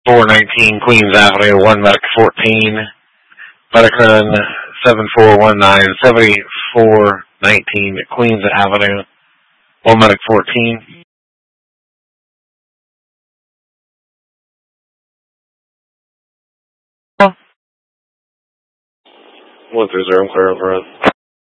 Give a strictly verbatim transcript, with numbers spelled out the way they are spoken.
four nineteen Queens Avenue, one medic fourteen, Medicron seven four one nine, seventy-four nineteen Queens Avenue, one medic fourteen. One through zero, clear over.